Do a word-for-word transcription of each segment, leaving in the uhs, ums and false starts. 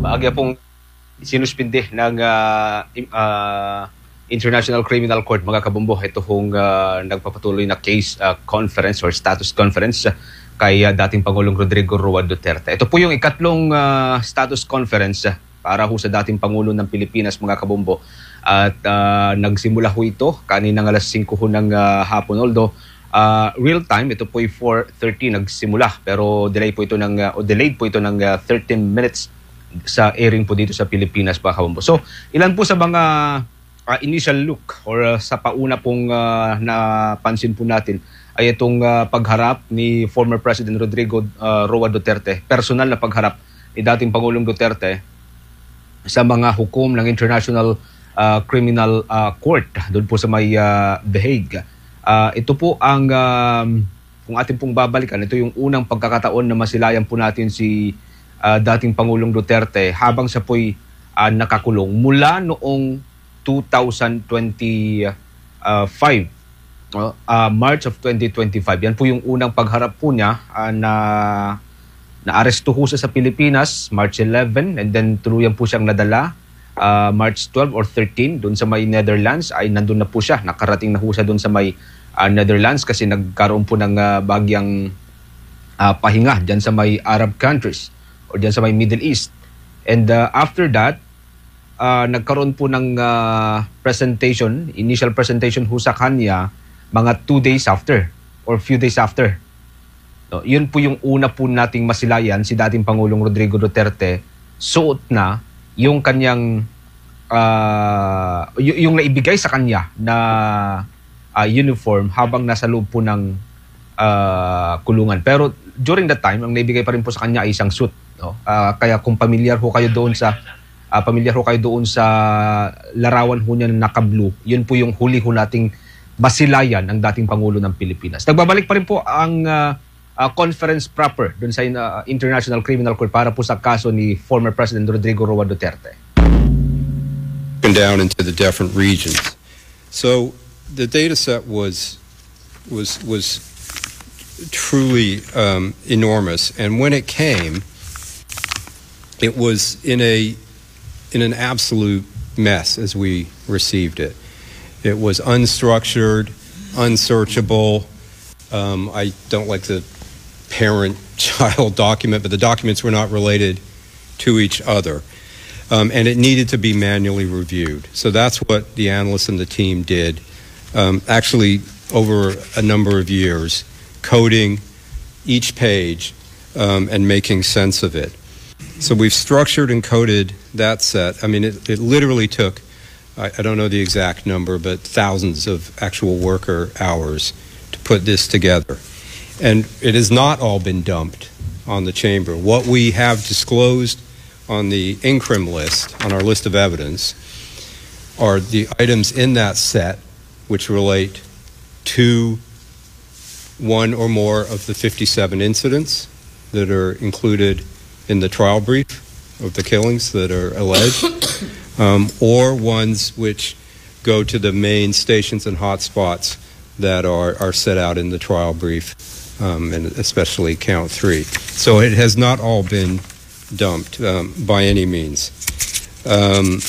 Maagya pong sinuspindi ng uh, uh, International Criminal Court, mga kabumbo, ito hong uh, nagpapatuloy na case uh, conference or status conference uh, kay uh, dating Pangulong Rodrigo Roa Duterte. Ito po yung ikatlong uh, status conference uh, para ho sa dating Pangulo ng Pilipinas, mga kabumbo. At uh, nagsimula ho ito kaninang alas singko ho ng uh, hapon. Although uh, real time, ito po ay four thirty nagsimula, pero delay po ito ng, uh, o delayed po ito ng uh, thirteen minutes sa airing po dito sa Pilipinas, mga kabumbo. So, ilan po sa mga uh, initial look or uh, sa pauna pong uh, napansin po natin ay itong uh, pagharap ni former President Rodrigo uh, Roa Duterte, personal na pagharap ni dating Pangulong Duterte sa mga hukom ng International uh, Criminal uh, Court doon po sa may uh, The Hague. Uh, ito po ang, um, kung atin pong babalikan, ito yung unang pagkakataon na masilayan po natin si uh, dating Pangulong Duterte habang siya po'y uh, nakakulong mula noong two thousand twenty-five, uh, uh, March of twenty twenty-five. Yan po yung unang pagharap po niya uh, na na-aresto ho siya sa Pilipinas March eleven, and then tuluyan po siyang nadala uh, March twelve or thirteen doon sa may Netherlands. Ay nandun na po siya, nakarating na ho siya doon sa may uh, Netherlands kasi nagkaroon po ng uh, bagyang uh, pahinga dyan sa may Arab countries o dyan sa may Middle East. And uh, after that, uh, nagkaroon po ng uh, presentation, initial presentation ho sa kanya mga two days after or few days after. No, yun po yung una po nating masilayan, si dating Pangulong Rodrigo Duterte suot na yung kanyang uh, y- yung naibigay sa kanya na uh, uniform habang nasa loob po ng uh, kulungan. Pero during that time, ang naibigay pa rin po sa kanya ay isang suit. No? Uh, kaya kung pamilyar ho kayo doon sa uh, pamilyar ho kayo doon sa larawan ho niya na naka-blue, yun po yung huli ho nating masilayan ng dating Pangulo ng Pilipinas. Nagbabalik pa rin po ang uh, Uh, conference proper dun sa uh, International Criminal Court para po sa kaso ni former President Rodrigo Roa Duterte. Down into the different regions. So the data set was was was truly um, enormous, and when it came, it was in a in an absolute mess as we received it. It was unstructured, unsearchable. Um, I don't like the parent-child document, but the documents were not related to each other. Um, and it needed to be manually reviewed. So that's what the analysts and the team did, um, actually over a number of years, coding each page um, and making sense of it. So we've structured and coded that set. I mean, it, it literally took, I, I don't know the exact number, but thousands of actual worker hours to put this together. And it has not all been dumped on the chamber. What we have disclosed on the INCRIM list, on our list of evidence, are the items in that set which relate to one or more of the fifty-seven incidents that are included in the trial brief of the killings that are alleged, um, or ones which go to the main stations and hotspots that are, are set out in the trial brief. Um, and especially count three. So it has not all been dumped um, by any means. Um,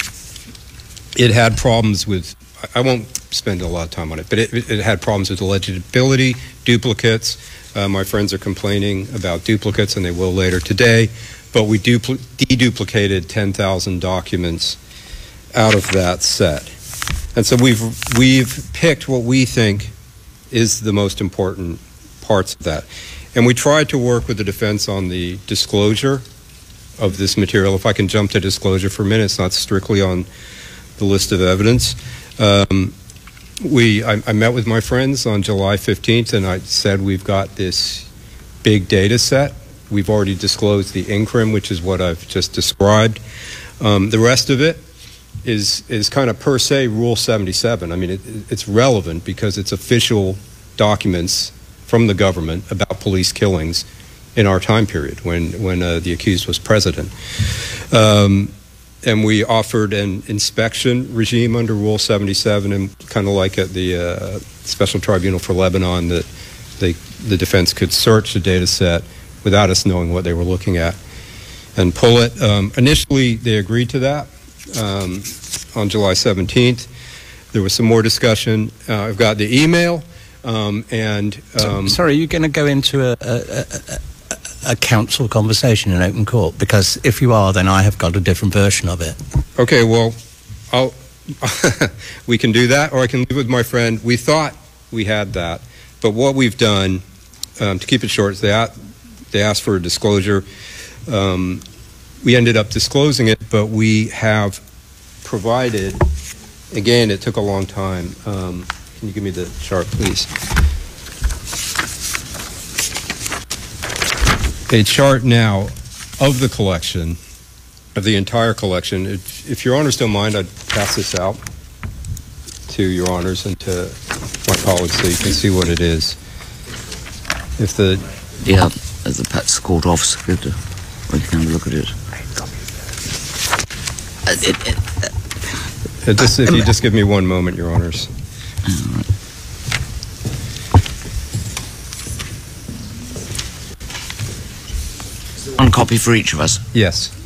it had problems with, I won't spend a lot of time on it, but it, it had problems with legibility, duplicates. Uh, my friends are complaining about duplicates, and they will later today. But we dupl- deduplicated ten thousand documents out of that set. And so we've, we've picked what we think is the most important parts of that. And we tried to work with the defense on the disclosure of this material. If I can jump to disclosure for a minute, it's not strictly on the list of evidence. Um, we, I, I met with my friends on July fifteenth, and I said we've got this big data set. We've already disclosed the INCRIM, which is what I've just described. Um, the rest of it is is kind of per se Rule seventy-seven. I mean, it, it's relevant because it's official documents from the government about police killings in our time period when, when uh, the accused was president. Um, and we offered an inspection regime under Rule seventy-seven, and kind of like at the uh, Special Tribunal for Lebanon, that they, the defense could search the data set without us knowing what they were looking at. and pull it. Um, initially, they agreed to that um, on July seventeenth. There was some more discussion. Uh, I've got the email, um, and um, so, sorry, are you going to go into a, a, a, a council conversation in open court? Because if you are, then I have got a different version of it. Okay, well, I'll we can do that, or I can leave with my friend. We thought we had that, but what we've done, um, to keep it short, is they a- they asked for a disclosure. Um, we ended up disclosing it, but we have provided. Again, it took a long time. Um, can you give me the chart, please? A chart now of the collection, of the entire collection. If, if Your Honors don't mind, I'd pass this out to Your Honors and to my colleagues so you can see what it is. If the Yeah, as the Pat's court officer could, uh, we can have a look at it. Uh, it, it uh, just, if you just give me one moment, Your Honors. all right. One copy for each of us. Yes.